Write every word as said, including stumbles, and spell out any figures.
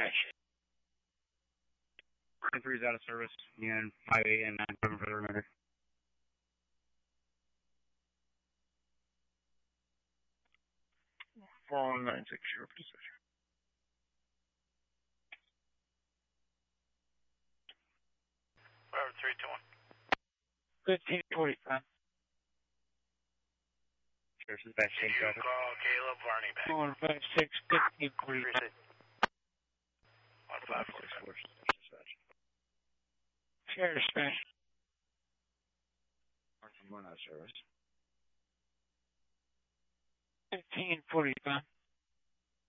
dispatch. ten three is out of service, and five eight and nine seven for the remainder. four one nine six zero for dispatch. Five three two one. fifteen forty-five. Sheriff's dispatch, Did change you traffic. call Caleb Varney back? one five six, fifteen forty-five. one five four seven. Sheriff dispatch. One out of service. fifteen forty-five.